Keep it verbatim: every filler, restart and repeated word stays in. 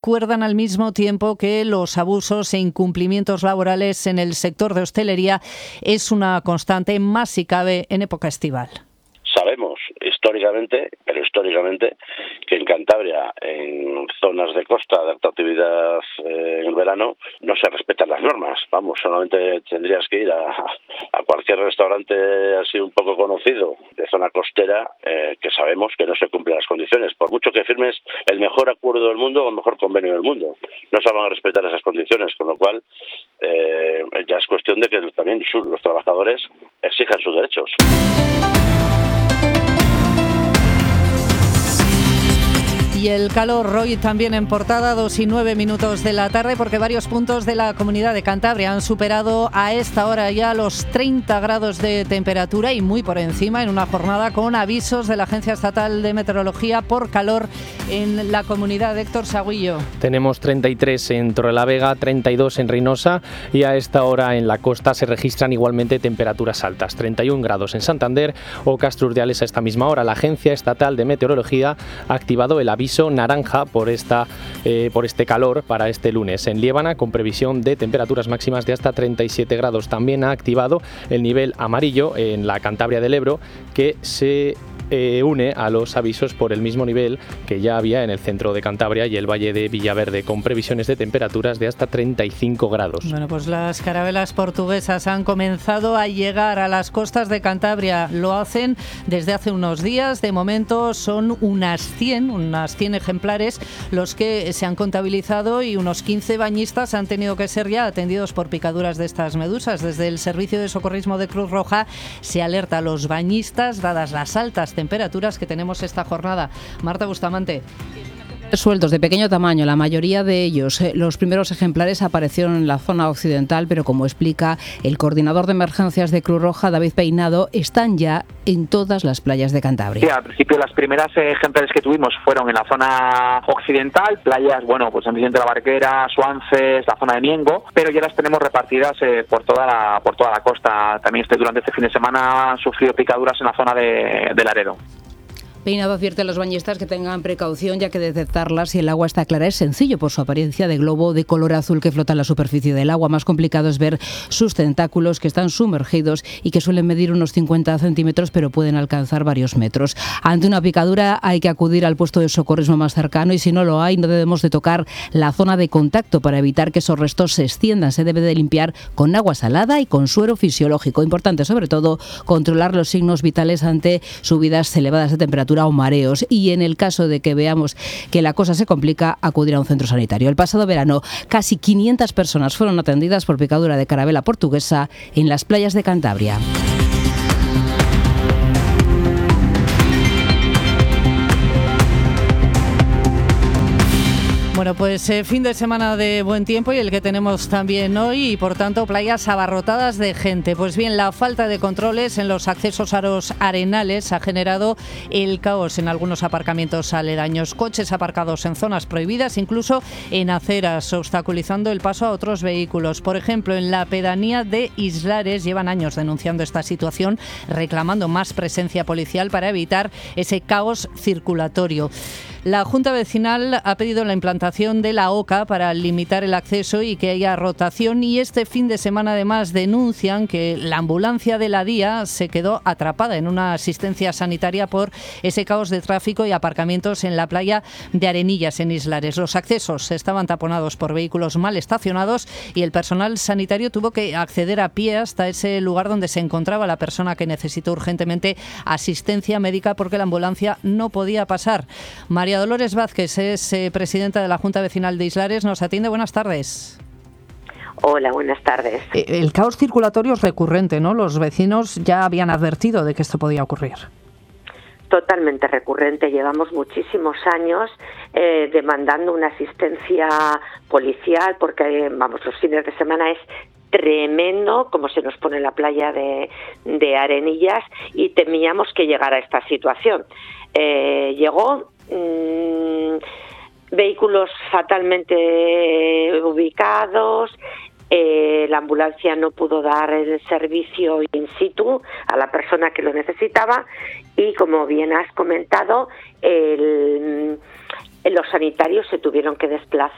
recuerdan al mismo tiempo que los abusos e incumplimientos laborales en el sector de hostelería es una constante, más si cabe en época estival. Sabemos históricamente, pero históricamente, que en Cantabria, en zonas de costa de alta actividad eh, en el verano, no se respetan las normas. Vamos, solamente tendrías que ir a, a cualquier restaurante así un poco conocido de zona costera, eh, que sabemos que no se cumplen las condiciones. Por mucho que firmes el mejor acuerdo del mundo o el mejor convenio del mundo, no se van a respetar esas condiciones, con lo cual eh, ya es cuestión de que también los trabajadores exijan sus derechos. Y el calor hoy también en portada, dos y nueve minutos de la tarde, porque varios puntos de la Comunidad de Cantabria han superado a esta hora ya los treinta grados de temperatura y muy por encima, en una jornada con avisos de la Agencia Estatal de Meteorología por calor en la comunidad. Héctor Sagüillo. Tenemos treinta y tres en Torrelavega, treinta y dos en Reynosa, y a esta hora en la costa se registran igualmente temperaturas altas, treinta y un grados en Santander o Castro Urdiales a esta misma hora. La Agencia Estatal de Meteorología ha activado el aviso naranja por esta eh, por este calor para este lunes en Liébana, con previsión de temperaturas máximas de hasta treinta y siete grados. También ha activado el nivel amarillo en la Cantabria del Ebro, que se Eh, une a los avisos por el mismo nivel que ya había en el centro de Cantabria y el valle de Villaverde, con previsiones de temperaturas de hasta treinta y cinco grados. Bueno, pues las carabelas portuguesas han comenzado a llegar a las costas de Cantabria. Lo hacen desde hace unos días. De momento son unas cien, unas cien ejemplares los que se han contabilizado, y unos quince bañistas han tenido que ser ya atendidos por picaduras de estas medusas. Desde el Servicio de Socorrismo de Cruz Roja se alerta a los bañistas, dadas las altas temperaturas que tenemos esta jornada. Marta Bustamante. Sueltos de pequeño tamaño, la mayoría de ellos. Los primeros ejemplares aparecieron en la zona occidental, pero como explica el coordinador de emergencias de Cruz Roja, David Peinado, están ya en todas las playas de Cantabria. Sí, al principio las primeras ejemplares que tuvimos fueron en la zona occidental, playas, bueno, pues San Vicente de la Barquera, Suances, la zona de Miengo, pero ya las tenemos repartidas eh, por toda la por toda la costa. También este, durante este fin de semana han sufrido picaduras en la zona de, de Laredo. Peinado advierte a los bañistas que tengan precaución, ya que detectarlas si el agua está clara es sencillo por su apariencia de globo de color azul que flota en la superficie del agua. Más complicado es ver sus tentáculos, que están sumergidos y que suelen medir unos cincuenta centímetros, pero pueden alcanzar varios metros. Ante una picadura hay que acudir al puesto de socorrismo más cercano, y si no lo hay, no debemos de tocar la zona de contacto para evitar que esos restos se extiendan. Se debe de limpiar con agua salada y con suero fisiológico. Importante, sobre todo, controlar los signos vitales ante subidas elevadas de temperatura o mareos, y en el caso de que veamos que la cosa se complica, acudir a un centro sanitario. El pasado verano casi quinientas personas fueron atendidas por picadura de carabela portuguesa en las playas de Cantabria. Bueno, pues eh, fin de semana de buen tiempo, y el que tenemos también hoy, y por tanto playas abarrotadas de gente. Pues bien, la falta de controles en los accesos a los arenales ha generado el caos en algunos aparcamientos aledaños. Coches aparcados en zonas prohibidas, incluso en aceras, obstaculizando el paso a otros vehículos. Por ejemplo, en la pedanía de Islares llevan años denunciando esta situación, reclamando más presencia policial para evitar ese caos circulatorio. La Junta Vecinal ha pedido la implantación de la OCA para limitar el acceso y que haya rotación, y este fin de semana además denuncian que la ambulancia de la D I A se quedó atrapada en una asistencia sanitaria por ese caos de tráfico y aparcamientos en la playa de Arenillas, en Islares. Los accesos estaban taponados por vehículos mal estacionados y el personal sanitario tuvo que acceder a pie hasta ese lugar donde se encontraba la persona que necesitó urgentemente asistencia médica, porque la ambulancia no podía pasar. María Dolores Vázquez es eh, presidenta de la Junta Vecinal de Islares. Nos atiende. Buenas tardes. Hola, buenas tardes. El caos circulatorio es recurrente, ¿no? Los vecinos ya habían advertido de que esto podía ocurrir. Totalmente recurrente. Llevamos muchísimos años eh, demandando una asistencia policial, porque, vamos, los fines de semana es tremendo como se nos pone la playa de, de Arenillas, y temíamos que llegara a esta situación. Eh, llegó mmm, vehículos fatalmente ubicados, eh, la ambulancia no pudo dar el servicio in situ a la persona que lo necesitaba, y como bien has comentado, el, los sanitarios se tuvieron que desplazar